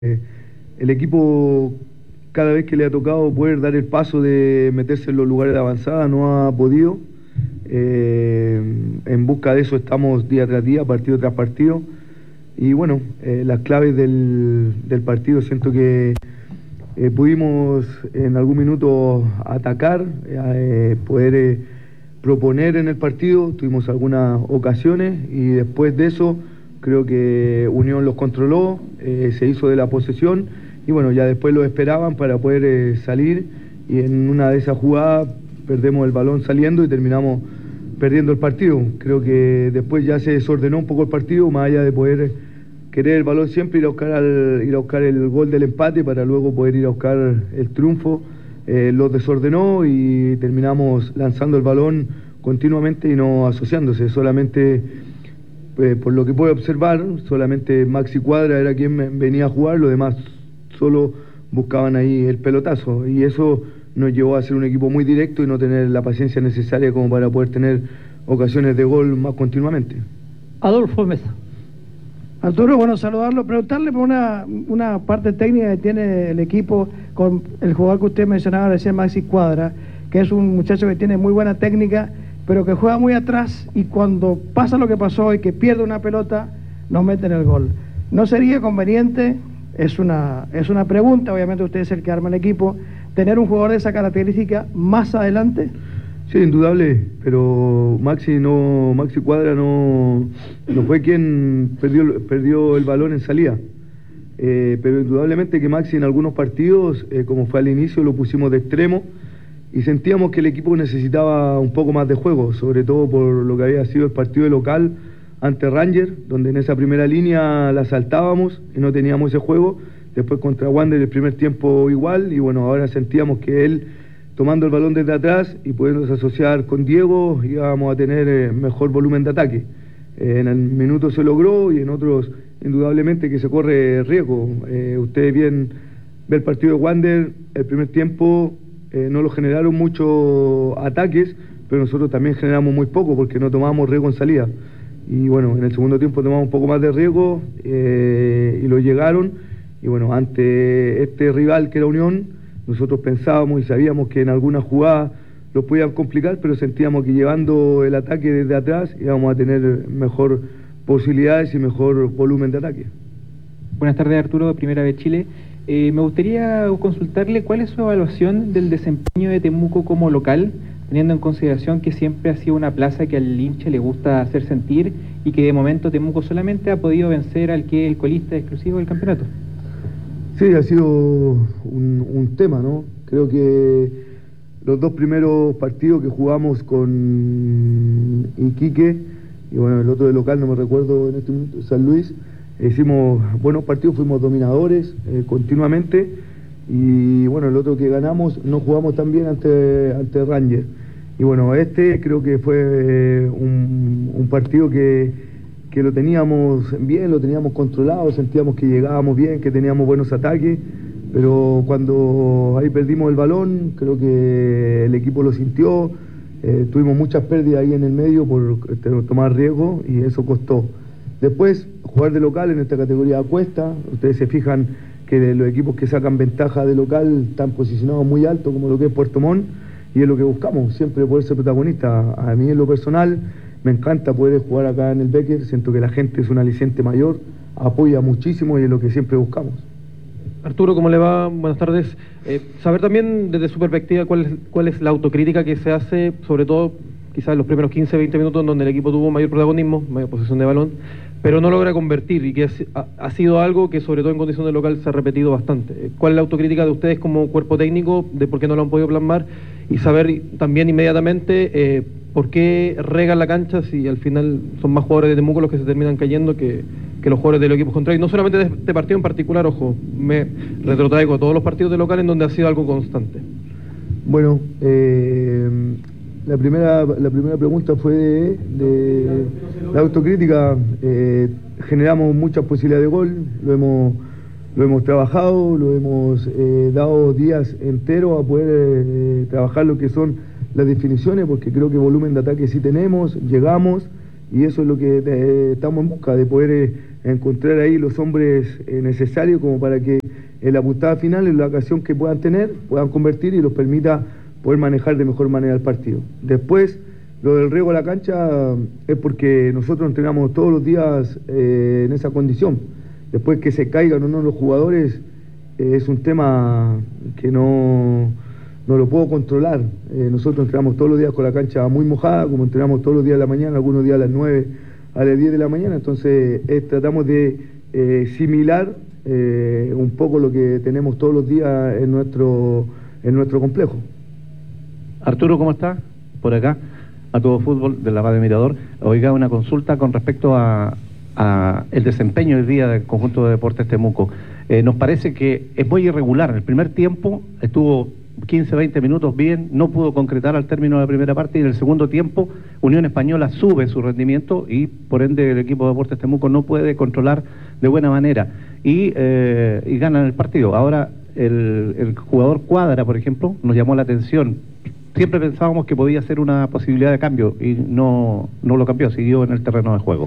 El equipo, cada vez que le ha tocado poder dar el paso de meterse en los lugares de avanzada, no ha podido. En busca de eso estamos día tras día, partido tras partido. Y bueno, las claves del partido, siento que pudimos en algún minuto atacar, poder proponer en el partido, tuvimos algunas ocasiones y después de eso creo que Unión los controló, se hizo de la posesión y bueno, ya después lo esperaban para poder salir, y en una de esas jugadas perdemos el balón saliendo y terminamos perdiendo el partido. Creo que después ya se desordenó un poco el partido, más allá de poder querer el balón siempre, ir a buscar el gol del empate para luego poder ir a buscar el triunfo. Lo desordenó y terminamos lanzando el balón continuamente y no asociándose. Solamente, por lo que puedo observar, solamente Maxi Cuadra era quien venía a jugar, los demás solo buscaban ahí el pelotazo, y eso nos llevó a ser un equipo muy directo y no tener la paciencia necesaria como para poder tener ocasiones de gol más continuamente. Adolfo Mesa. Arturo, bueno, saludarlo, preguntarle por una parte técnica que tiene el equipo con el jugador que usted mencionaba recién, Maxi Cuadra, que es un muchacho que tiene muy buena técnica, pero que juega muy atrás, y cuando pasa lo que pasó y que pierde una pelota, nos meten el gol. ¿No sería conveniente, es una pregunta, obviamente usted es el que arma el equipo, tener un jugador de esa característica más adelante? Sí, indudable, pero Maxi Cuadra no fue quien perdió el balón en salida. Pero indudablemente que Maxi en algunos partidos, como fue al inicio, lo pusimos de extremo y sentíamos que el equipo necesitaba un poco más de juego, sobre todo por lo que había sido el partido de local ante Ranger, donde en esa primera línea la saltábamos y no teníamos ese juego. Después contra Wander el primer tiempo igual, y bueno, ahora sentíamos que él, tomando el balón desde atrás y pudiéndose asociar con Diego, íbamos a tener mejor volumen de ataque. En el minuto se logró y en otros indudablemente que se corre riesgo. Ustedes bien ve el partido de Wander, el primer tiempo no lo generaron muchos ataques, pero nosotros también generamos muy poco porque no tomábamos riesgo en salida. Y bueno, en el segundo tiempo tomamos un poco más de riesgo y lo llegaron. Y bueno, ante este rival que era Unión, nosotros pensábamos y sabíamos que en algunas jugadas lo podían complicar, pero sentíamos que llevando el ataque desde atrás íbamos a tener mejor posibilidades y mejor volumen de ataque. Buenas tardes, Arturo, de Primera Vez Chile. Me gustaría consultarle cuál es su evaluación del desempeño de Temuco como local, teniendo en consideración que siempre ha sido una plaza que al hincha le gusta hacer sentir y que de momento Temuco solamente ha podido vencer al que es el colista exclusivo del campeonato. Sí, ha sido un tema, ¿no? Creo que los dos primeros partidos que jugamos con Iquique, y bueno, el otro de local, no me recuerdo en este momento, San Luis, hicimos buenos partidos, fuimos dominadores continuamente, y bueno, el otro que ganamos no jugamos tan bien ante Ranger. Y bueno, este creo que fue un partido que lo teníamos bien, lo teníamos controlado, sentíamos que llegábamos bien, que teníamos buenos ataques, pero cuando ahí perdimos el balón, creo que el equipo lo sintió, tuvimos muchas pérdidas ahí en el medio por tomar riesgo y eso costó. Después, jugar de local en esta categoría cuesta. Ustedes se fijan que los equipos que sacan ventaja de local están posicionados muy alto, como lo que es Puerto Montt, y es lo que buscamos, siempre poder ser protagonista. A mí en lo personal me encanta poder jugar acá en el Becker, siento que la gente es un aliciente mayor, apoya muchísimo y es lo que siempre buscamos. Arturo, ¿cómo le va? Buenas tardes. Saber también desde su perspectiva cuál es la autocrítica que se hace, sobre todo quizás en los primeros 15, 20 minutos en donde el equipo tuvo mayor protagonismo, mayor posesión de balón, pero no logra convertir, y que ha sido algo que sobre todo en condición de local se ha repetido bastante. ¿Cuál es la autocrítica de ustedes como cuerpo técnico de por qué no lo han podido plasmar? Y saber también inmediatamente por qué regan la cancha si al final son más jugadores de Temuco los que se terminan cayendo que los jugadores de los equipos contrarios. No solamente de este partido en particular, ojo, me retrotraigo a todos los partidos de local en donde ha sido algo constante. Bueno, la primera pregunta fue de la autocrítica. Generamos muchas posibilidades de gol, lo hemos trabajado, lo hemos dado días enteros a poder trabajar lo que son las definiciones, porque creo que volumen de ataque sí tenemos, llegamos, y eso es lo que estamos en busca, de poder encontrar ahí los hombres necesarios como para que en la puntada final, en la ocasión que puedan tener, puedan convertir y los permita poder manejar de mejor manera el partido. Después, lo del riego a la cancha es porque nosotros entrenamos todos los días en esa condición. Después que se caigan o no los jugadores, es un tema que no lo puedo controlar. Nosotros entrenamos todos los días con la cancha muy mojada, como entrenamos todos los días de la mañana, algunos días a las 9, a las 10 de la mañana. Entonces tratamos de similar un poco lo que tenemos todos los días en nuestro complejo. Arturo, ¿cómo está? Por acá, a Todo Fútbol de la Radio Mirador. Oiga, una consulta con respecto a el desempeño del día del conjunto de Deportes Temuco. Nos parece que es muy irregular. En el primer tiempo estuvo 15, 20 minutos bien, no pudo concretar al término de la primera parte, y en el segundo tiempo Unión Española sube su rendimiento y por ende el equipo de Deportes Temuco no puede controlar de buena manera y ganan el partido. Ahora el jugador Cuadra, por ejemplo, nos llamó la atención. Siempre pensábamos que podía ser una posibilidad de cambio y no lo cambió, siguió en el terreno de juego.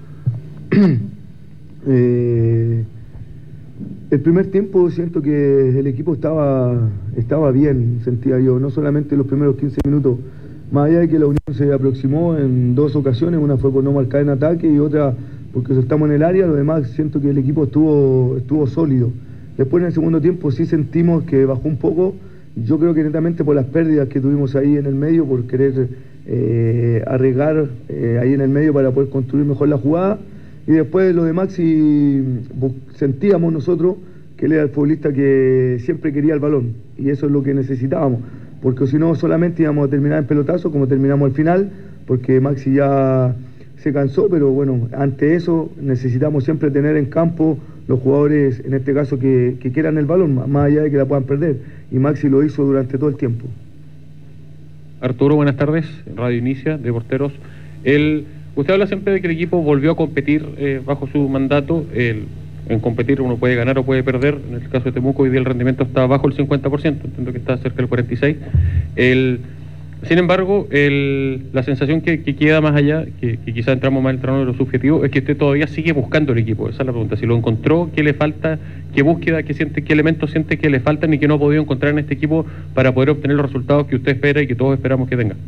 El primer tiempo siento que el equipo estaba bien, sentía yo, no solamente los primeros 15 minutos, más allá de que la Unión se aproximó en 2 ocasiones, una fue por no marcar en ataque y otra porque estamos en el área, lo demás siento que el equipo estuvo sólido. Después en el segundo tiempo sí sentimos que bajó un poco, yo creo que netamente por las pérdidas que tuvimos ahí en el medio, por querer arriesgar ahí en el medio para poder construir mejor la jugada. Y después lo de Maxi, sentíamos nosotros que él era el futbolista que siempre quería el balón, y eso es lo que necesitábamos, porque si no solamente íbamos a terminar en pelotazo como terminamos al final, porque Maxi ya se cansó, pero bueno, ante eso necesitamos siempre tener en campo los jugadores, en este caso, que quieran el balón, más allá de que la puedan perder, y Maxi lo hizo durante todo el tiempo. Arturo, buenas tardes, Radio Inicia, de Porteros. Usted habla siempre de que el equipo volvió a competir bajo su mandato. En competir uno puede ganar o puede perder. En el caso de Temuco hoy día el rendimiento está bajo el 50%, entiendo que está cerca del 46%. Sin embargo, la sensación que queda más allá, que quizá entramos más en el terreno de lo subjetivo, es que usted todavía sigue buscando el equipo. Esa es la pregunta. Si lo encontró, ¿qué le falta? ¿Qué búsqueda? ¿Qué elementos siente que le faltan y que no ha podido encontrar en este equipo para poder obtener los resultados que usted espera y que todos esperamos que tenga?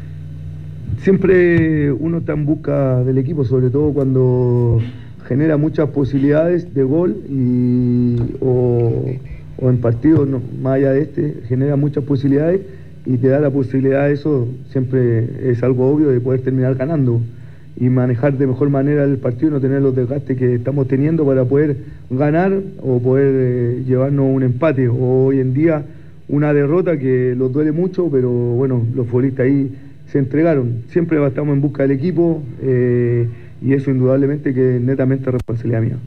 Siempre uno está en busca del equipo, sobre todo cuando genera muchas posibilidades de gol o en partidos, más allá de genera muchas posibilidades y te da la posibilidad, eso siempre es algo obvio, de poder terminar ganando y manejar de mejor manera el partido y no tener los desgastes que estamos teniendo para poder ganar o poder llevarnos un empate, o hoy en día una derrota que los duele mucho, pero bueno, los futbolistas ahí se entregaron. Siempre estamos en busca del equipo y eso indudablemente que netamente es responsabilidad mía.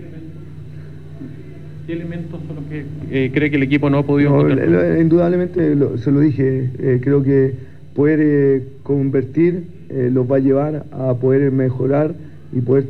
¿Qué elementos son los que cree que el equipo no ha podido encontrar? Indudablemente, se lo dije, creo que poder convertir los va a llevar a poder mejorar y poder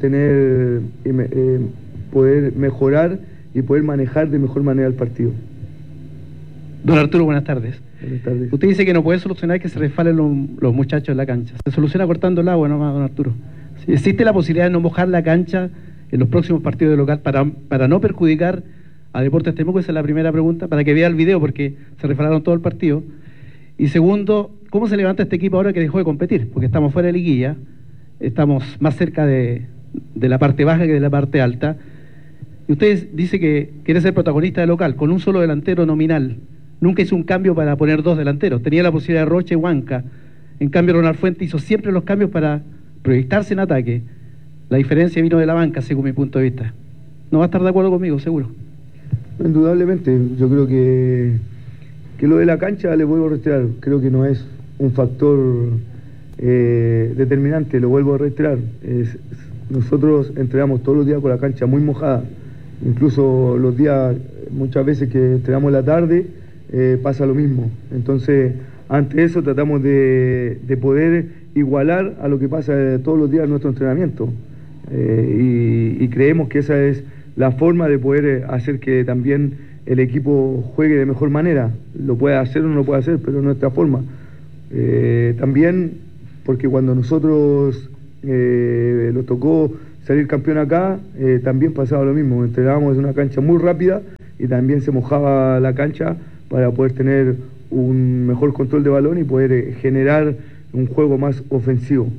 poder mejorar y poder manejar de mejor manera el partido. Don Arturo, buenas tardes. Buenas tardes. Usted dice que no puede solucionar que se resbalen los muchachos en la cancha. Se soluciona cortando el agua nomás, don Arturo. ¿Existe la posibilidad de no mojar la cancha en los próximos partidos de local para no perjudicar a Deportes Temuco? Esa es la primera pregunta, para que vea el video, porque se resbalaron todo el partido. Y segundo, ¿cómo se levanta este equipo ahora que dejó de competir? Porque estamos fuera de liguilla, estamos más cerca de la parte baja que de la parte alta. Y usted dice que quiere ser protagonista de local, con un solo delantero nominal. Nunca hizo un cambio para poner 2 delanteros. Tenía la posibilidad de Rocha y Huanca. En cambio, Ronald Fuente hizo siempre los cambios para proyectarse en ataque. La diferencia vino de la banca, según mi punto de vista. No va a estar de acuerdo conmigo, seguro. Indudablemente, yo creo que lo de la cancha, le vuelvo a reiterar, creo que no es un factor determinante, lo vuelvo a reiterar. Nosotros entrenamos todos los días con la cancha muy mojada, incluso los días, muchas veces que entrenamos en la tarde, pasa lo mismo. Entonces, ante eso tratamos de poder igualar a lo que pasa todos los días en nuestro entrenamiento, y creemos que esa es la forma de poder hacer que también el equipo juegue de mejor manera. Lo puede hacer o no lo puede hacer, pero es nuestra forma. También porque cuando nosotros nos tocó salir campeón acá, también pasaba lo mismo, entrenábamos en una cancha muy rápida y también se mojaba la cancha para poder tener un mejor control de balón y poder generar un juego más ofensivo.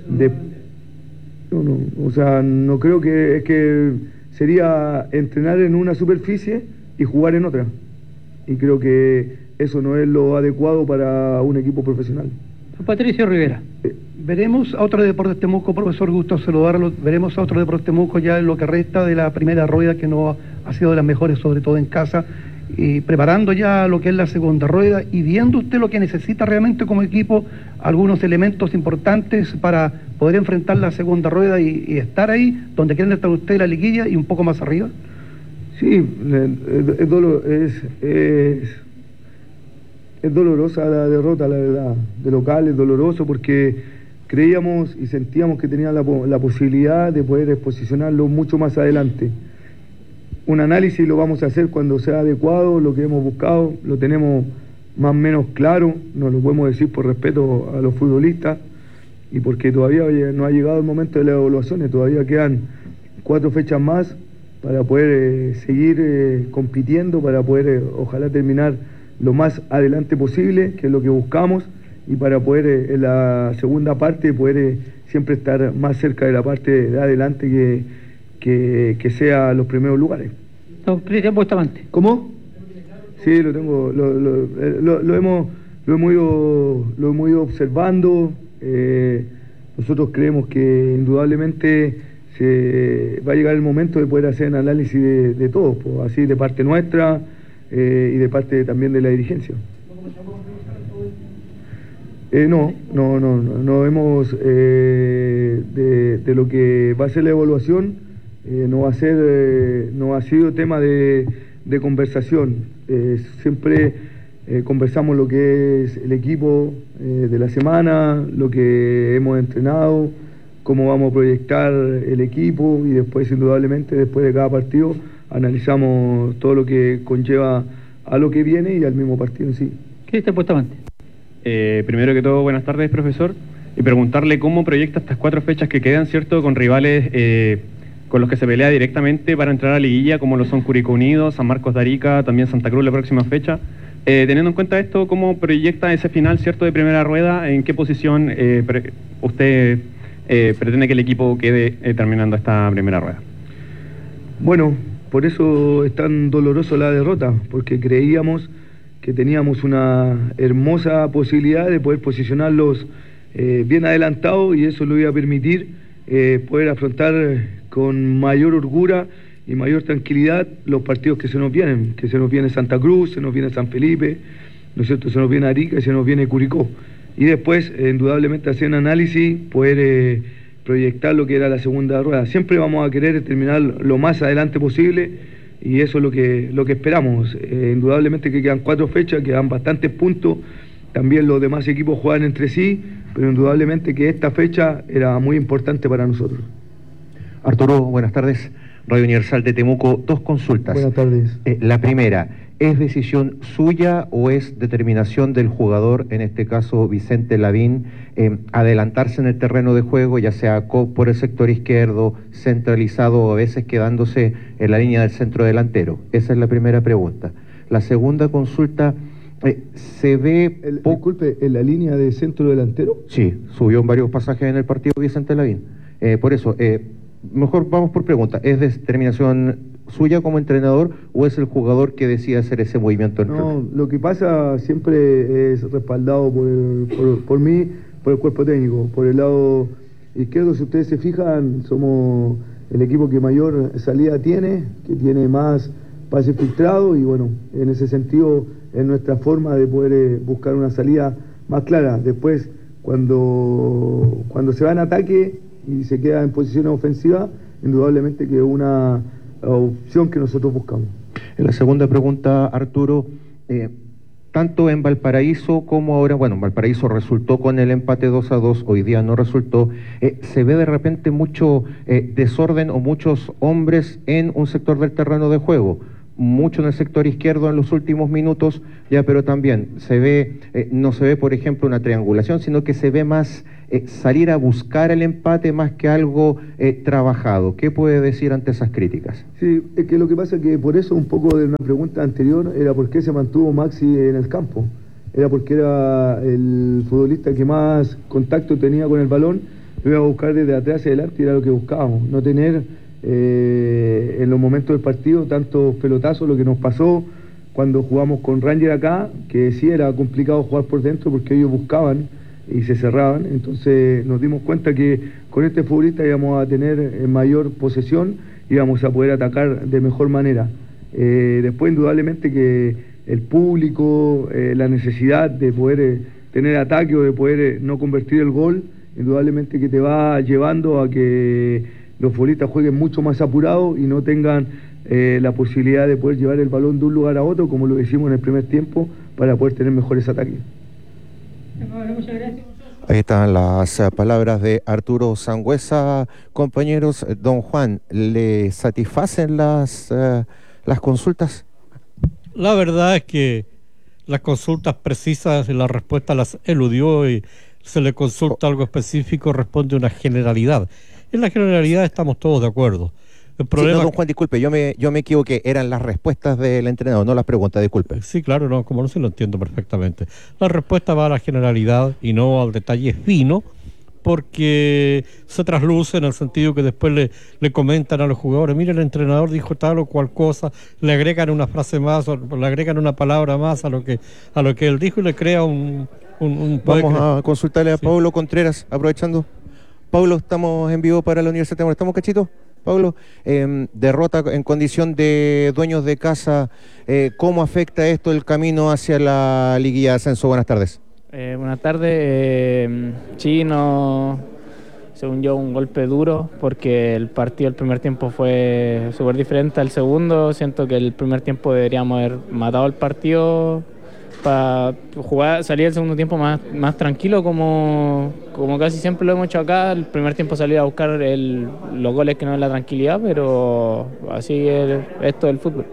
O sea, no creo que sería entrenar en una superficie y jugar en otra. Y creo que eso no es lo adecuado para un equipo profesional. Patricio Rivera. Veremos a otro Deportes Temuco, profesor, gusto saludarlo. Veremos a otro Deportes Temuco ya en lo que resta de la primera rueda, que no ha sido de las mejores, sobre todo en casa, y preparando ya lo que es la segunda rueda y viendo usted lo que necesita realmente como equipo, algunos elementos importantes para poder enfrentar la segunda rueda y estar ahí donde quieren estar usted en la liguilla y un poco más arriba. Sí, es dolorosa la derrota, la verdad, de local, es doloroso porque creíamos y sentíamos que tenía la posibilidad de poder posicionarlo mucho más adelante. Un análisis lo vamos a hacer cuando sea adecuado, lo que hemos buscado, lo tenemos más o menos claro, no lo podemos decir por respeto a los futbolistas y porque todavía no ha llegado el momento de las evaluaciones, todavía quedan 4 fechas más para poder seguir compitiendo, para poder ojalá terminar lo más adelante posible, que es lo que buscamos, y para poder en la segunda parte poder siempre estar más cerca de la parte de adelante que sea los primeros lugares. Don Cristian Bustamante. ¿Cómo? Sí, lo tengo, lo hemos ido observando. Nosotros creemos que indudablemente va a llegar el momento de poder hacer un análisis de todos, pues, así de parte nuestra y de parte también de la dirigencia. No hemos de lo que va a ser la evaluación, no ha sido tema de conversación. Siempre conversamos lo que es el equipo de la semana, lo que hemos entrenado, cómo vamos a proyectar el equipo y después, indudablemente, después de cada partido, analizamos todo lo que conlleva a lo que viene y al mismo partido en sí. Cristian Bustamante. Primero que todo, buenas tardes, profesor, y preguntarle cómo proyecta estas 4 fechas que quedan, ¿cierto?, con rivales con los que se pelea directamente para entrar a la liguilla, como lo son Curicó Unido, San Marcos de Arica, también Santa Cruz la próxima fecha. Teniendo en cuenta esto, ¿cómo proyecta ese final, cierto, de primera rueda? ¿En qué posición usted pretende que el equipo quede terminando esta primera rueda? Bueno, por eso es tan doloroso la derrota, porque creíamos que teníamos una hermosa posibilidad de poder posicionarlos bien adelantados y eso lo iba a permitir poder afrontar con mayor holgura y mayor tranquilidad los partidos que se nos viene Santa Cruz, se nos viene San Felipe, ¿no es cierto?, se nos viene Arica y se nos viene Curicó. Y después, indudablemente, hacer un análisis, poder proyectar lo que era la segunda rueda. Siempre vamos a querer terminar lo más adelante posible y eso es lo que esperamos. Indudablemente que quedan 4 fechas, quedan bastantes puntos, también los demás equipos juegan entre sí, pero indudablemente que esta fecha era muy importante para nosotros. Arturo, buenas tardes. Radio Universal de Temuco, 2 consultas. Buenas tardes. La primera, ¿es decisión suya o es determinación del jugador, en este caso Vicente Lavín, adelantarse en el terreno de juego, ya sea por el sector izquierdo, centralizado o a veces quedándose en la línea del centro delantero? Esa es la primera pregunta. La segunda consulta, ¿se ve disculpe, en la línea de centro delantero? Sí, subió en varios pasajes en el partido Vicente Lavín. Por eso, mejor vamos por pregunta. ¿Es determinación suya como entrenador o es el jugador que decide hacer ese movimiento? No, lo que pasa siempre es respaldado por mí, por el cuerpo técnico. Por el lado izquierdo, si ustedes se fijan, somos el equipo que mayor salida tiene, que tiene más pase filtrado y bueno, en ese sentido es nuestra forma de poder buscar una salida más clara. Después, cuando se va en ataque y se queda en posición ofensiva, indudablemente que es una opción que nosotros buscamos. En la segunda pregunta, Arturo, tanto en Valparaíso como ahora, bueno, en Valparaíso resultó con el empate 2-2, hoy día no resultó, se ve de repente mucho desorden o muchos hombres en un sector del terreno de juego. mucho en el sector izquierdo en los últimos minutos, ya, pero también se ve, no se ve, por ejemplo, una triangulación, sino que se ve más salir a buscar el empate más que algo trabajado. ¿Qué puede decir ante esas críticas? Sí, es que lo que pasa es que por eso un poco de una pregunta anterior era por qué se mantuvo Maxi en el campo. Era porque era el futbolista que más contacto tenía con el balón, lo iba a buscar desde atrás hacia adelante y era lo que buscábamos, no tener en los momentos del partido tantos pelotazos, lo que nos pasó cuando jugamos con Ranger acá, que sí era complicado jugar por dentro porque ellos buscaban y se cerraban. Entonces nos dimos cuenta que con este futbolista íbamos a tener mayor posesión, íbamos a poder atacar de mejor manera. Después indudablemente que el público, la necesidad de poder tener ataque o de poder no convertir el gol, indudablemente que te va llevando a que los futbolistas jueguen mucho más apurados y no tengan la posibilidad de poder llevar el balón de un lugar a otro, como lo decimos en el primer tiempo, para poder tener mejores ataques. Ahí están las palabras de Arturo Sangüesa. Compañeros, don Juan, ¿le satisfacen las consultas? La verdad es que las consultas precisas, la respuesta las eludió y se le consulta algo específico, responde una generalidad. En la generalidad estamos todos de acuerdo. El problema... Sí, no, don Juan, disculpe, yo me equivoqué, eran las respuestas del entrenador, no las preguntas, disculpe. Sí, claro, no, como no se lo entiendo perfectamente. La respuesta va a la generalidad y no al detalle fino, porque se trasluce en el sentido que después le comentan a los jugadores, mire, el entrenador dijo tal o cual cosa, le agregan una frase más, o le agregan una palabra más a lo que él dijo y le crea un Vamos a consultarle a Pablo Contreras, aprovechando. Pablo, estamos en vivo para la Universidad de Temor. ¿Estamos, cachito? Pablo, derrota en condición de dueños de casa, ¿cómo afecta esto el camino hacia la liguilla de ascenso? Buenas tardes. Buenas tardes. Sí, no, según yo, un golpe duro, porque el partido, el primer tiempo fue súper diferente al segundo. Siento que el primer tiempo deberíamos haber matado el partido para jugar, salir el segundo tiempo más tranquilo, como casi siempre lo hemos hecho acá. El primer tiempo salir a buscar los goles que no es la tranquilidad, pero así es esto del fútbol.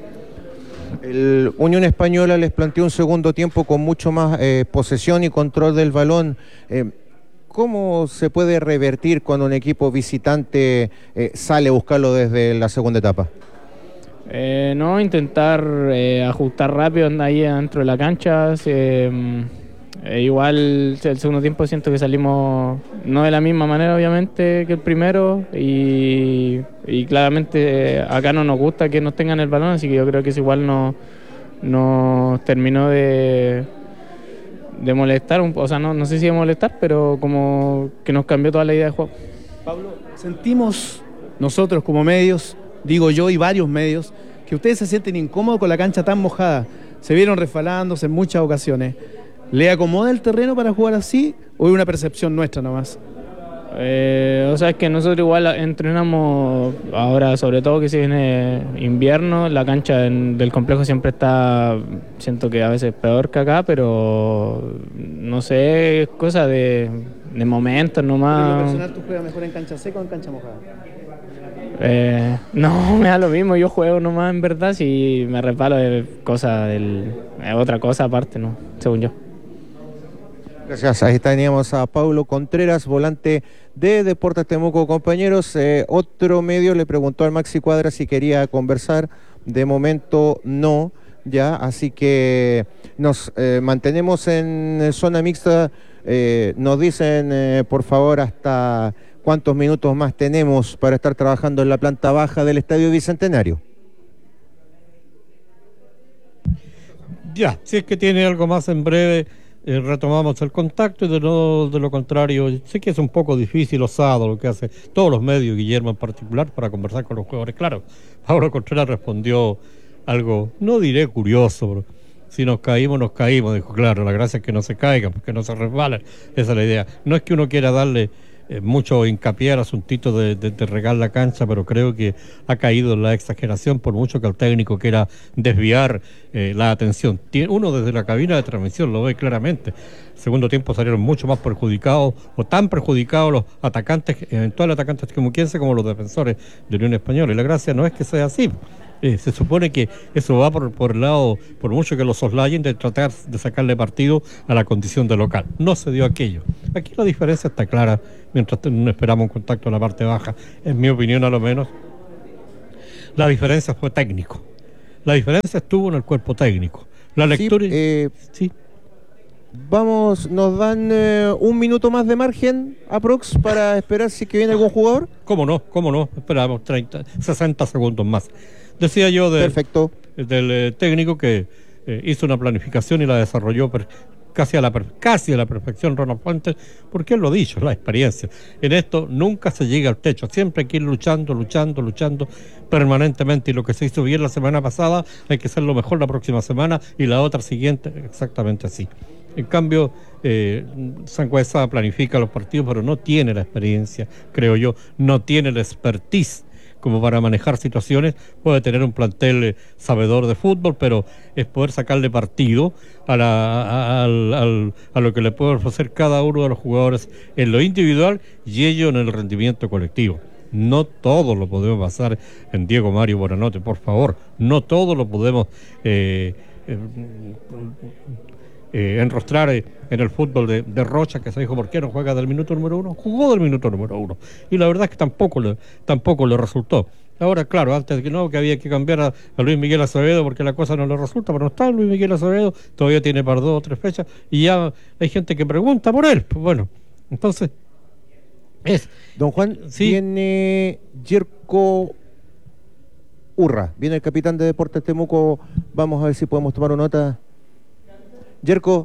El Unión Española les planteó un segundo tiempo con mucho más posesión y control del balón. ¿Cómo se puede revertir cuando un equipo visitante sale a buscarlo desde la segunda etapa? No, intentar ajustar rápido ahí dentro de la cancha. Igual el segundo tiempo siento que salimos no de la misma manera, obviamente, que el primero, y claramente acá no nos gusta que nos tengan el balón, así que yo creo que eso igual nos terminó de molestar, o sea, no sé si de molestar, pero como que nos cambió toda la idea de juego. Pablo, sentimos nosotros como medios, digo yo y varios medios, que ustedes se sienten incómodos con la cancha tan mojada. Se vieron resbalándose en muchas ocasiones. ¿Le acomoda el terreno para jugar así o es una percepción nuestra nomás? O sea, es que nosotros igual entrenamos ahora, sobre todo que se viene invierno, la cancha del complejo siempre está, siento que a veces peor que acá, pero no sé, es cosa de momentos nomás. ¿En lo personal tú juegas mejor en cancha seca o en cancha mojada? No, me da lo mismo, yo juego nomás en verdad, si me resbalo es otra cosa aparte, ¿no? Según yo. Gracias, ahí teníamos a Pablo Contreras, volante de Deportes Temuco. Compañeros, otro medio le preguntó al Maxi Cuadra si quería conversar, de momento no, ya, así que nos mantenemos en zona mixta. Nos dicen, por favor, hasta cuántos minutos más tenemos para estar trabajando en la planta baja del Estadio Bicentenario. Ya, si es que tiene algo más en breve, retomamos el contacto, y de lo contrario, sé que es un poco difícil, osado lo que hace todos los medios, Guillermo en particular, para conversar con los jugadores. Claro, Pablo Contreras respondió algo, no diré curioso, pero si nos caímos, dijo, claro, la gracia es que no se caigan, porque no se resbalen, esa es la idea. No es que uno quiera darle mucho hincapié al asuntito de regar la cancha, pero creo que ha caído en la exageración, por mucho que el técnico quiera desviar la atención. Uno desde la cabina de transmisión lo ve claramente. Segundo tiempo salieron mucho más perjudicados, o tan perjudicados los atacantes, eventuales atacantes temuquenses, como los defensores de Unión Española, y la gracia no es que sea así. Se supone que eso va por el lado, por mucho que lo soslayen, de tratar de sacarle partido a la condición de local. No se dio aquello. Aquí la diferencia está clara, mientras no esperamos un contacto en la parte baja, en mi opinión a lo menos. La diferencia fue técnico. La diferencia estuvo en el cuerpo técnico. La lectura... Sí. Vamos, nos dan un minuto más de margen, aprox, para esperar si que viene algún jugador. ¿Cómo no? Esperamos 60 segundos más. Decía yo del técnico que hizo una planificación y la desarrolló casi a la perfección, Ronald Fuentes, porque él lo ha dicho, la experiencia. En esto nunca se llega al techo, siempre hay que ir luchando permanentemente, y lo que se hizo bien la semana pasada hay que hacerlo mejor la próxima semana y la otra siguiente, exactamente así. En cambio, Sangüesa planifica los partidos, pero no tiene la experiencia, creo yo, no tiene la expertise como para manejar situaciones. Puede tener un plantel sabedor de fútbol, pero es poder sacarle partido a lo que le puede ofrecer cada uno de los jugadores en lo individual y ello en el rendimiento colectivo. No todo lo podemos basar en Diego Mario Buenanote, por favor, no todo lo podemos enrostrar en el fútbol de Rocha, que se dijo, ¿por qué no juega del minuto número 1? Jugó del minuto número 1 y la verdad es que tampoco le resultó. Ahora, claro, antes de que había que cambiar a Luis Miguel Acevedo porque la cosa no le resulta, pero no está Luis Miguel Acevedo, todavía tiene para 2 o 3 fechas y ya hay gente que pregunta por él. Pues bueno, entonces Don Juan, viene Yerko Urra, viene el capitán de Deportes Temuco. Vamos a ver si podemos tomar una nota. Yerko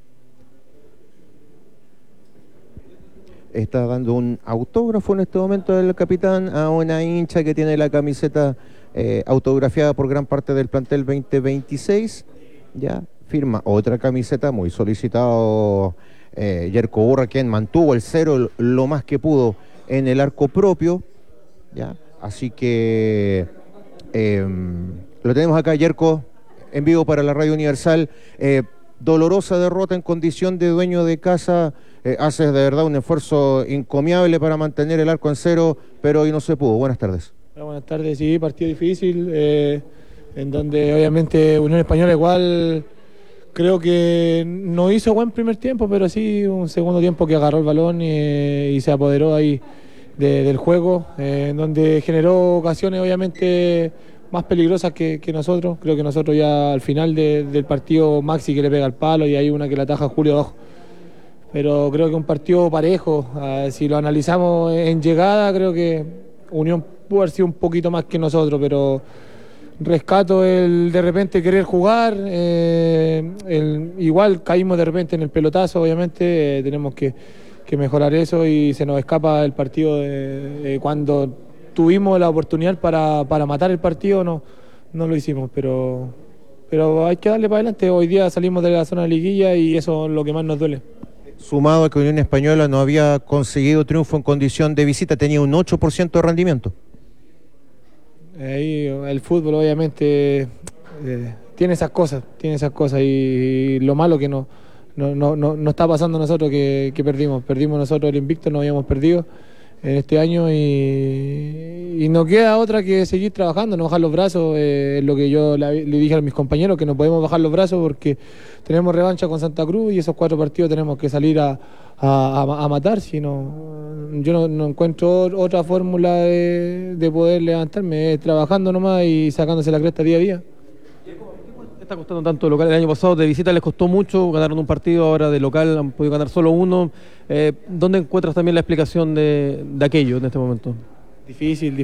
está dando un autógrafo en este momento del capitán a una hincha que tiene la camiseta autografiada por gran parte del plantel 2026. Ya firma otra camiseta, muy solicitado Yerko Urra, quien mantuvo el 0 lo más que pudo en el arco propio. Ya, así que lo tenemos acá, Yerko, en vivo para la Radio Universal. Dolorosa derrota en condición de dueño de casa. Haces de verdad un esfuerzo encomiable para mantener el arco en 0, pero hoy no se pudo. Buenas tardes. Buenas tardes, sí, partido difícil, en donde obviamente Unión Española igual creo que no hizo buen primer tiempo, pero sí un segundo tiempo que agarró el balón y se apoderó ahí del juego, en donde generó ocasiones obviamente más peligrosas que nosotros. Creo que nosotros ya al final del partido, Maxi que le pega al palo y hay una que la ataja Julio abajo. Pero creo que un partido parejo. Si lo analizamos en llegada, creo que Unión pudo haber sido un poquito más que nosotros, pero rescato el de repente querer jugar. Igual caímos de repente en el pelotazo, obviamente. Tenemos que mejorar eso y se nos escapa el partido cuando tuvimos la oportunidad para matar el partido, no lo hicimos, pero hay que darle para adelante. Hoy día salimos de la zona de liguilla y eso es lo que más nos duele. Sumado a que Unión Española no había conseguido triunfo en condición de visita, tenía un 8% de rendimiento. Ahí el fútbol obviamente tiene esas cosas y lo malo que no está pasando a nosotros que perdimos nosotros el invicto, no habíamos perdido en este año y no queda otra que seguir trabajando, no bajar los brazos. Es lo que yo le dije a mis compañeros, que no podemos bajar los brazos porque tenemos revancha con Santa Cruz y esos 4 partidos tenemos que salir a matar. Yo no encuentro otra fórmula de poder levantarme, trabajando nomás y sacándose la cresta día a día. ¿Qué está costando tanto local? El año pasado de visita les costó mucho, ganaron un partido, ahora de local han podido ganar solo uno. ¿Dónde encuentras también la explicación de aquello en este momento? Difícil.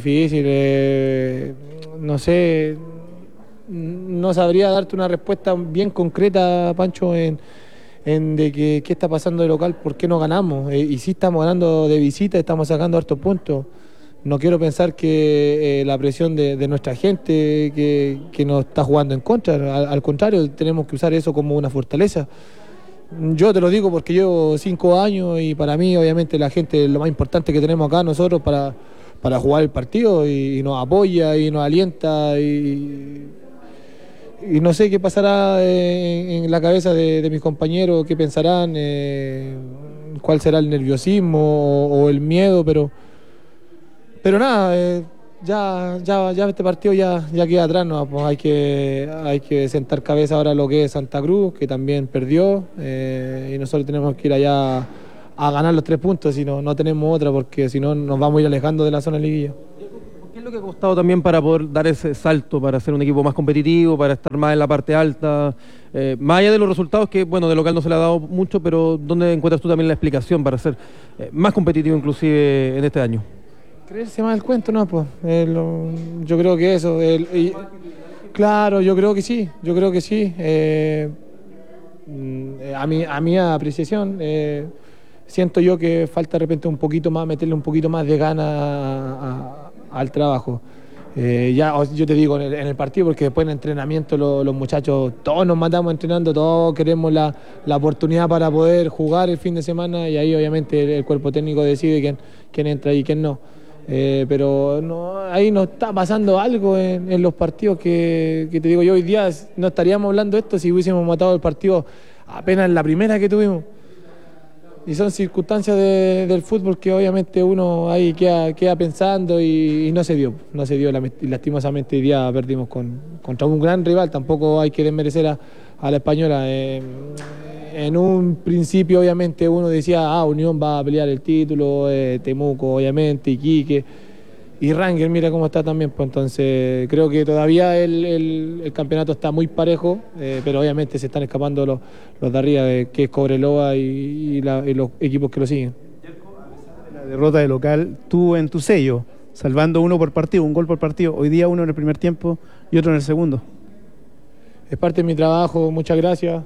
No sé, no sabría darte una respuesta bien concreta, Pancho, en de qué está pasando de local, por qué no ganamos. Y sí estamos ganando de visita, estamos sacando hartos puntos. No quiero pensar que la presión de nuestra gente que nos está jugando en contra. Al contrario, tenemos que usar eso como una fortaleza. Yo te lo digo porque llevo 5 años y para mí obviamente la gente es lo más importante que tenemos acá nosotros para jugar el partido y nos apoya y nos alienta y no sé qué pasará en la cabeza de mis compañeros, qué pensarán, cuál será el nerviosismo o el miedo, pero nada, ya este partido ya queda atrás, ¿no? Pues hay que sentar cabeza ahora a lo que es Santa Cruz, que también perdió, y nosotros tenemos que ir allá a ganar los 3 puntos, si no tenemos otra, porque si no nos vamos a ir alejando de la zona de liguilla. ¿Qué es lo que ha costado también para poder dar ese salto, para ser un equipo más competitivo, para estar más en la parte alta? Más allá de los resultados, que bueno, de local no se le ha dado mucho, pero ¿dónde encuentras tú también la explicación para ser más competitivo inclusive en este año? Creerse más el cuento, ¿no? Pues, yo creo que eso. Claro, yo creo que sí. A mi apreciación, siento yo que falta de repente un poquito más, meterle un poquito más de gana al trabajo. Yo te digo en el partido, porque después en el entrenamiento los muchachos, todos nos matamos entrenando, todos queremos la oportunidad para poder jugar el fin de semana, y ahí obviamente el cuerpo técnico decide quién entra y quién no. Pero no, ahí nos está pasando algo en los partidos que te digo yo, hoy día no estaríamos hablando de esto si hubiésemos matado el partido apenas en la primera que tuvimos. Y son circunstancias del fútbol que obviamente uno ahí queda pensando y no se dio, y lastimosamente hoy día perdimos contra un gran rival. Tampoco hay que desmerecer a la Española. En un principio obviamente uno decía, Unión va a pelear el título, Temuco obviamente, Iquique, y Rangers mira cómo está también, pues entonces creo que todavía el campeonato está muy parejo, pero obviamente se están escapando los de arriba, que es Cobreloa y los equipos que lo siguen. La derrota de local, tú en tu sello, salvando uno por partido, un gol por partido, hoy día uno en el primer tiempo y otro en el segundo. Es parte de mi trabajo, muchas gracias.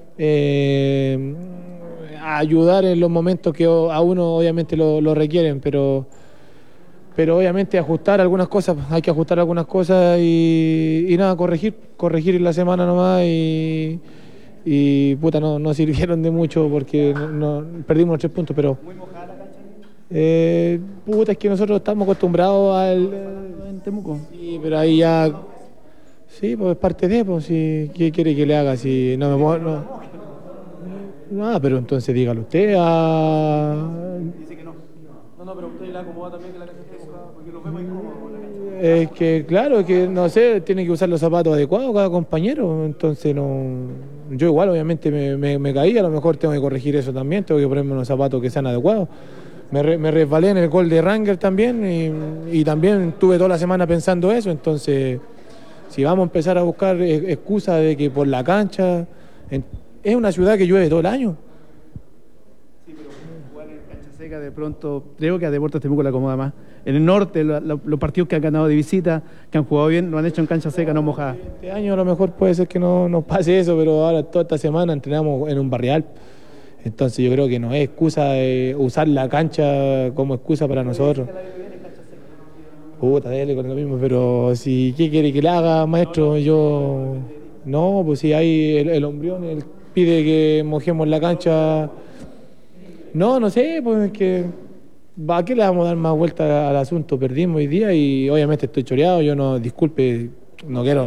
Ayudar en los momentos que a uno obviamente lo requieren, pero obviamente ajustar algunas cosas, hay que ajustar algunas cosas y nada, corregir en la semana nomás y puta, no sirvieron de mucho porque perdimos los 3 puntos, pero puta, es que nosotros estamos acostumbrados en Temuco. Sí, pero ahí ya, sí, pues es parte de, pues, si, ¿qué quiere que le haga? Si no me puedo, no, pero entonces dígalo usted. Dice que no. No, pero usted le acomoda también que la cancha esté mojada, porque los vemos incómodos con la cancha. Es que claro, que no sé, tiene que usar los zapatos adecuados cada compañero, entonces yo igual obviamente me caí, a lo mejor tengo que corregir eso también, tengo que ponerme unos zapatos que sean adecuados. Me resbalé en el gol de Rangers también y también tuve toda la semana pensando eso, entonces si vamos a empezar a buscar excusas de que por la cancha, es una ciudad que llueve todo el año. Sí, pero jugar en cancha seca de pronto, creo que a Deportes Temuco le acomoda más. En el norte, los partidos que han ganado de visita, que han jugado bien, lo han hecho en cancha seca, no mojada. Este año a lo mejor puede ser que no nos pase eso, pero ahora toda esta semana entrenamos en un barrial. Entonces yo creo que no es excusa usar la cancha como excusa para nosotros. Puta, dele con lo mismo, pero si ¿qué quiere que le haga, maestro? Yo no, pues si hay el hombrión, él pide que mojemos la cancha. No sé, pues es que ¿a qué le vamos a dar más vuelta al asunto? Perdimos hoy día y obviamente estoy choreado, yo no, disculpe, no quiero,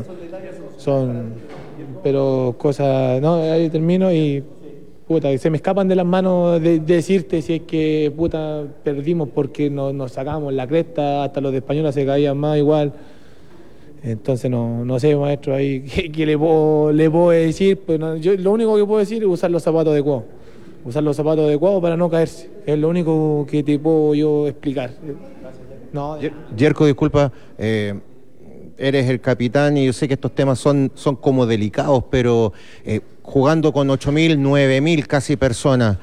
pero cosas, no, ahí termino y puta, se me escapan de las manos de decirte si es que puta perdimos porque nos sacamos la cresta, hasta los de Española se caían más igual. Entonces no sé, maestro, ahí qué le puedo decir, pues yo lo único que puedo decir es usar los zapatos adecuados. Usar los zapatos adecuados para no caerse. Es lo único que te puedo yo explicar. No. Yerko, disculpa, eres el capitán y yo sé que estos temas son como delicados, pero jugando con 8.000, 9.000 casi personas,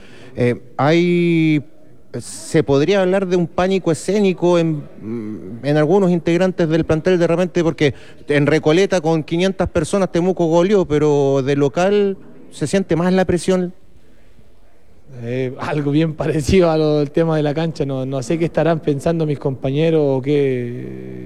¿se podría hablar de un pánico escénico en algunos integrantes del plantel de repente? Porque en Recoleta con 500 personas Temuco goleó, pero de local se siente más la presión. Algo bien parecido al tema de la cancha, no sé qué estarán pensando mis compañeros o qué,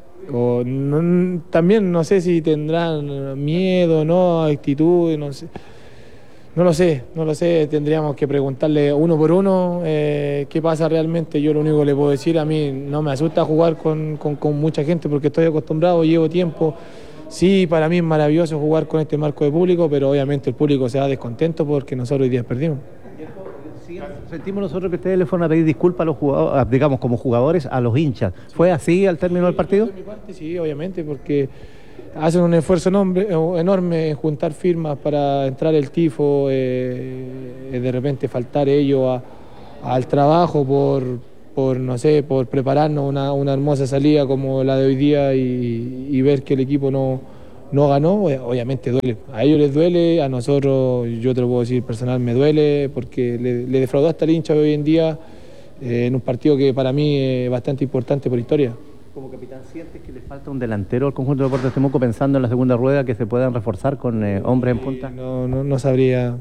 también no sé si tendrán miedo, no, actitud, no sé. No lo sé, tendríamos que preguntarle uno por uno qué pasa realmente. Yo lo único que le puedo decir, a mí no me asusta jugar con mucha gente porque estoy acostumbrado, llevo tiempo. Sí, para mí es maravilloso jugar con este marco de público, pero obviamente el público se va descontento porque nosotros hoy día perdimos. Sentimos nosotros que ustedes le fueron a pedir disculpas a los jugadores, digamos, como jugadores, a los hinchas. ¿Fue así al término del partido? De mi parte, sí, obviamente, porque hacen un esfuerzo enorme en juntar firmas para entrar el tifo, de repente faltar ellos al trabajo no sé, por prepararnos una hermosa salida como la de hoy día y ver que el equipo no ganó, obviamente duele. A ellos les duele, a nosotros, yo te lo puedo decir personal, me duele porque le defraudó hasta el hincha hoy en día en un partido que para mí es bastante importante por historia. Como capitán, ¿sientes que le falta un delantero al conjunto de Deportes Temuco pensando en la segunda rueda que se puedan reforzar con hombres en punta? No sabría.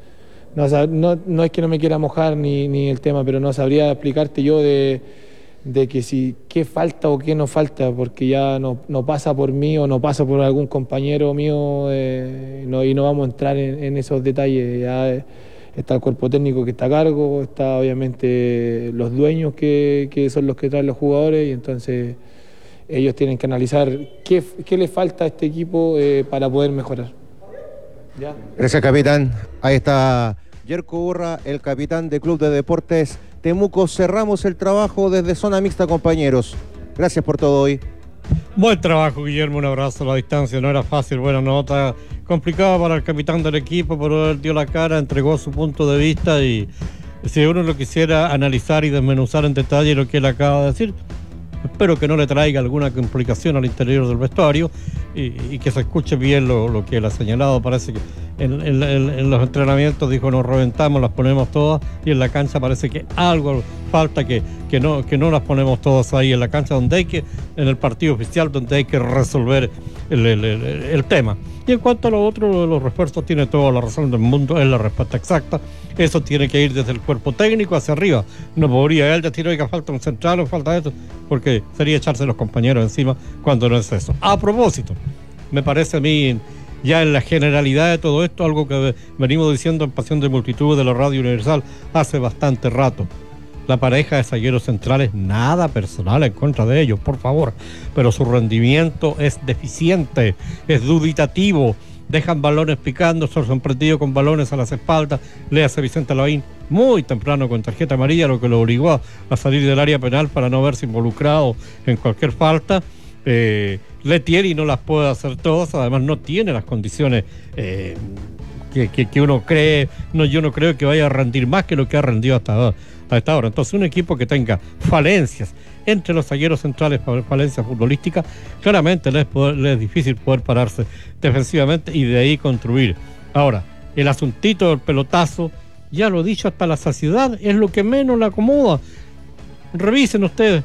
No es que no me quiera mojar ni el tema, pero no sabría explicarte yo de que si qué falta o qué no falta, porque ya no pasa por mí o no pasa por algún compañero mío y no vamos a entrar en esos detalles. Ya está el cuerpo técnico que está a cargo, está obviamente los dueños que son los que traen los jugadores y entonces ellos tienen que analizar qué le falta a este equipo para poder mejorar. ¿Ya? Gracias, capitán. Ahí está Yerko Urra, el capitán del Club de Deportes Temuco. Cerramos el trabajo desde Zona Mixta, compañeros. Gracias por todo hoy. Buen trabajo, Guillermo, un abrazo a la distancia, no era fácil, buena nota, complicado para el capitán del equipo, pero él dio la cara, entregó su punto de vista y si uno lo quisiera analizar y desmenuzar en detalle lo que él acaba de decir, espero que no le traiga alguna complicación al interior del vestuario y que se escuche bien lo que él ha señalado. Parece que en los entrenamientos dijo nos reventamos, las ponemos todas y en la cancha parece que algo falta que no las ponemos todas ahí en la cancha donde hay que, en el partido oficial donde hay que resolver el tema. Y en cuanto a lo otro, los refuerzos, tiene toda la razón del mundo, es la respuesta exacta. Eso tiene que ir desde el cuerpo técnico hacia arriba. No podría él decir, oiga, falta un central o falta esto, porque sería echarse a los compañeros encima cuando no es eso. A propósito, me parece a mí, ya en la generalidad de todo esto, algo que venimos diciendo en Pasión de Multitud de la Radio Universal hace bastante rato. La pareja de zagueros centrales, nada personal en contra de ellos, por favor, pero su rendimiento es deficiente, es dubitativo, dejan balones picando, son sorprendidos con balones a las espaldas. Le hace Vicente Lavín muy temprano con tarjeta amarilla, lo que lo obligó a salir del área penal para no verse involucrado en cualquier falta. Letieri no las puede hacer todas, además no tiene las condiciones que uno cree. Yo no creo que vaya a rendir más que lo que ha rendido hasta ahora. Entonces, un equipo que tenga falencias entre los zagueros centrales, falencias futbolísticas, claramente le es difícil poder pararse defensivamente y de ahí construir. Ahora, el asuntito del pelotazo, ya lo he dicho hasta la saciedad, es lo que menos le acomoda. Revisen ustedes,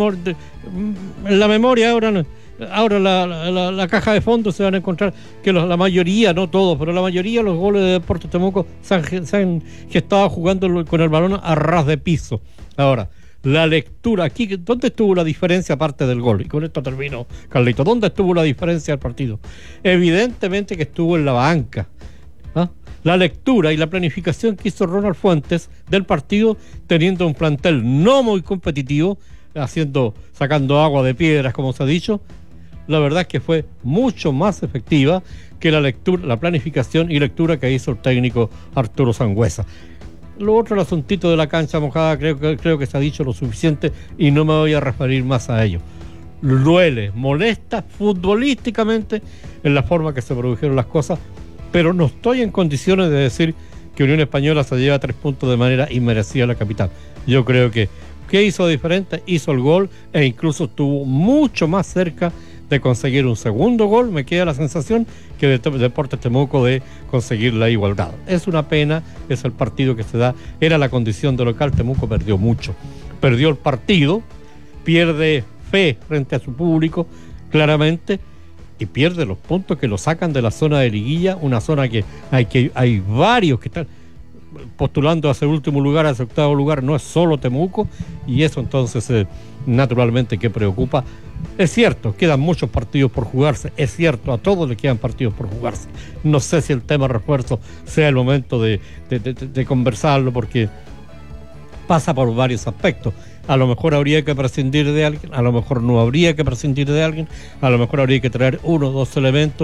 en la memoria ahora la caja de fondos se van a encontrar que la mayoría, no todos, pero la mayoría de los goles de Deportes Temuco se han gestado jugando con el balón a ras de piso. Ahora, la lectura, aquí, ¿dónde estuvo la diferencia aparte del gol? Y con esto termino, Carlito. ¿Dónde estuvo la diferencia del partido? Evidentemente que estuvo en la banca. La lectura y la planificación que hizo Ronald Fuentes del partido, teniendo un plantel no muy competitivo, sacando agua de piedras, como se ha dicho, la verdad es que fue mucho más efectiva que la lectura, la planificación y lectura que hizo el técnico Arturo Sangüesa. Lo otro, el asuntito de la cancha mojada, creo que se ha dicho lo suficiente y no me voy a referir más a ello. Duele, molesta futbolísticamente en la forma que se produjeron las cosas, pero no estoy en condiciones de decir que Unión Española se lleva 3 puntos de manera inmerecida a la capital. Yo creo que ¿qué hizo diferente? Hizo el gol e incluso estuvo mucho más cerca de conseguir un segundo gol, me queda la sensación, que de Deportes Temuco de conseguir la igualdad. Es una pena, es el partido que se da, era la condición de local. Temuco perdió mucho, perdió el partido, pierde fe frente a su público, claramente, y pierde los puntos que lo sacan de la zona de liguilla, una zona que hay varios que están postulando a ese último lugar, a ese octavo lugar, no es solo Temuco, y eso entonces naturalmente que preocupa. Es cierto, quedan muchos partidos por jugarse, es cierto, a todos le quedan partidos por jugarse. No sé si el tema refuerzo sea el momento de conversarlo, porque pasa por varios aspectos. A lo mejor habría que prescindir de alguien, a lo mejor no habría que prescindir de alguien, a lo mejor habría que traer 1 o 2 elementos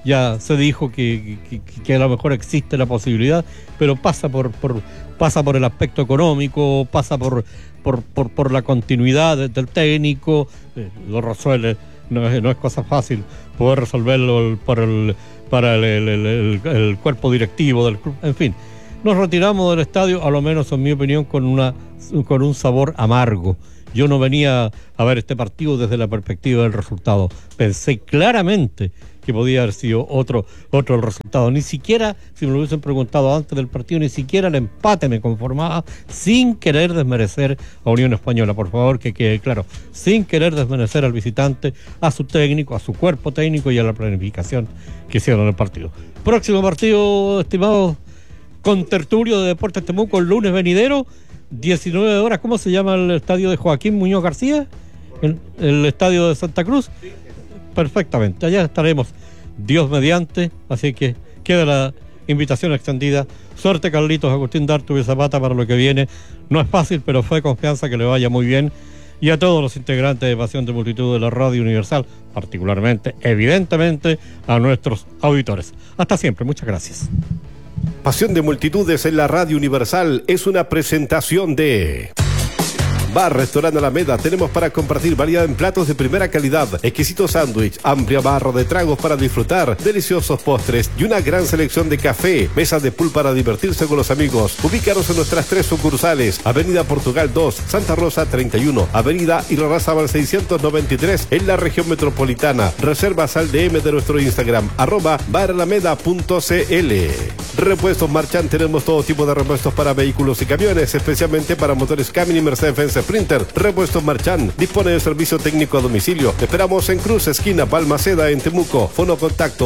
ya se dijo que a lo mejor existe la posibilidad, pero pasa por el aspecto económico, pasa por la continuidad del técnico, lo resuelve, no es cosa fácil poder resolverlo para el cuerpo directivo del club, en fin. Nos retiramos del estadio, a lo menos en mi opinión, con un sabor amargo. Yo no venía a ver este partido desde la perspectiva del resultado. Pensé claramente que podía haber sido otro el resultado. Ni siquiera, si me lo hubiesen preguntado antes del partido, ni siquiera el empate me conformaba, sin querer desmerecer a Unión Española, por favor, que quede claro, sin querer desmerecer al visitante, a su técnico, a su cuerpo técnico y a la planificación que hicieron en el partido. Próximo partido, estimados contertulio de Deportes Temuco, el lunes venidero, 19 horas. ¿Cómo se llama el estadio de Joaquín Muñoz García? El estadio de Santa Cruz. Perfectamente, allá estaremos, Dios mediante, así que queda la invitación extendida. Suerte, Carlitos, Agustín Dartu y Zapata, para lo que viene. No es fácil, pero fue confianza, que le vaya muy bien. Y a todos los integrantes de Pasión de Multitud de la Radio Universal, particularmente, evidentemente, a nuestros auditores. Hasta siempre, muchas gracias. Pasión de Multitudes en la Radio Universal es una presentación de Bar Restaurante Alameda. Tenemos para compartir variedad en platos de primera calidad, exquisito sándwich, amplia barra de tragos para disfrutar, deliciosos postres y una gran selección de café, mesas de pool para divertirse con los amigos. Ubícanos en nuestras 3 sucursales: Avenida Portugal 2, Santa Rosa 31, Avenida Irarrázaval 693 en la región metropolitana. Reservas al DM de nuestro Instagram, @baralameda.cl. Repuestos Marchand, tenemos todo tipo de repuestos para vehículos y camiones, especialmente para motores Cummins y Mercedes-Benz Sprinter. Repuestos Marchand dispone de servicio técnico a domicilio. Te esperamos en Cruz, esquina Balmaceda, en Temuco. Fono contacto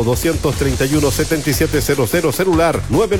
231-7700, celular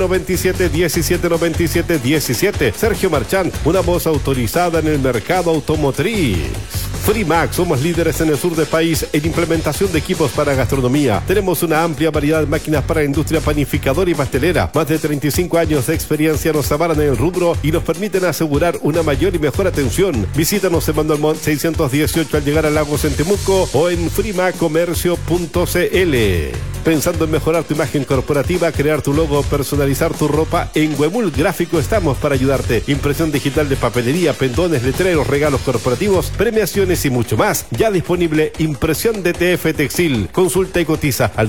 997-1797-17. Sergio Marchand, una voz autorizada en el mercado automotriz. Freemax, somos líderes en el sur del país en implementación de equipos para gastronomía. Tenemos una amplia variedad de máquinas para industria panificadora y pastelera. Más de 35 años de experiencia nos avalan en el rubro y nos permiten asegurar una mayor y mejor atención. Visítanos en Manuel Montt 618 al llegar a Lagos, en Temuco, o en frimacomercio.cl. Pensando en mejorar tu imagen corporativa, crear tu logo, personalizar tu ropa, en Huemul Gráfico estamos para ayudarte. Impresión digital de papelería, pendones, letreros, regalos corporativos, premiaciones y mucho más. Ya disponible impresión de TF Textil. Consulta y cotiza al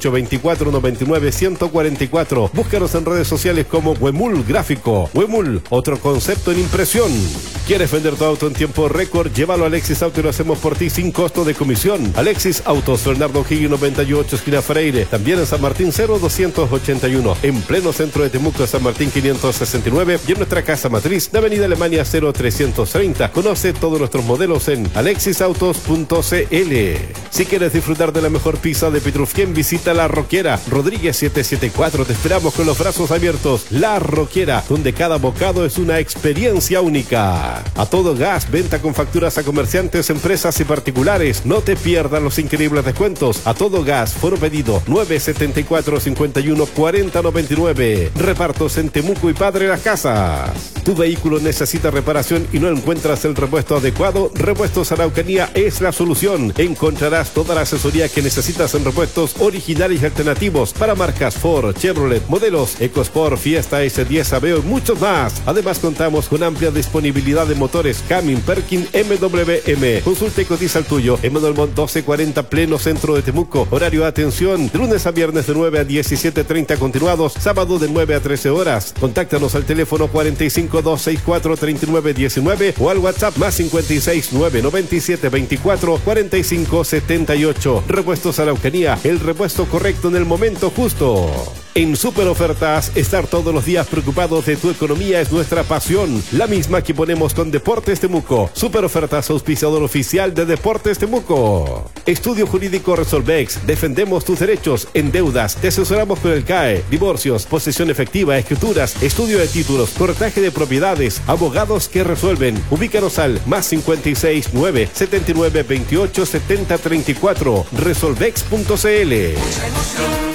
9824-99-144. Búscanos en redes sociales como Huemul Gráfico. Huemul, otro concepto en impresión. ¿Quieres vender tu auto en tiempo récord? Llévalo a Alexis Auto y lo hacemos por ti sin costo de comisión. Alexis Autos, Leonardo Higgins 98, esquina Freire. También en San Martín 0281. En pleno centro de Temuco, San Martín 569. Y en nuestra casa matriz de Avenida Alemania 0330. Conoce todos nuestros modelos en alexisautos.cl. Si quieres disfrutar de la mejor pizza de Petrufquén, visita La Roquera, Rodríguez 774. Te esperamos con los brazos abiertos. La Roquera, donde cada bocado es una experiencia única. A todo gas, venta con facturas a comerciantes, empresas y particulares. No te pierdas los increíbles descuentos. A todo gas, foro pedido 974-51-4099. Repartos en Temuco y Padre Las Casas. Tu vehículo necesita reparación y no encuentras el repuesto adecuado. Repuestos Araucanía es la solución. Encontrarás toda la asesoría que necesitas en repuestos originales y alternativos para marcas Ford, Chevrolet, modelos EcoSport, Fiesta, S10, Aveo y muchos más. Además, contamos con amplia disponibilidad de motores Cummins, Perkin, MWM. Consulta y cotiza el tuyo en Manuel Montt 1240, pleno centro de Temuco. Horario de atención de lunes a viernes de 9 a 17:30 continuados, sábado de 9 a 13 horas. Contáctanos al teléfono 45264-3919 o al WhatsApp más 569-9724-4578. Repuestos Araucanía, el repuesto correcto en el momento justo. En Super Ofertas, estar todos los días preocupados de tu economía es nuestra pasión, la misma que ponemos con Deportes Temuco. Super Ofertas, auspiciador oficial de Deportes Temuco. Estudio Jurídico Resolvex, defendemos tus derechos en deudas, te asesoramos con el CAE, divorcios, posesión efectiva, escrituras, estudio de títulos, cortaje de propiedades, abogados que resuelven. Ubícanos al más 569-7928-7034, resolvex.cl.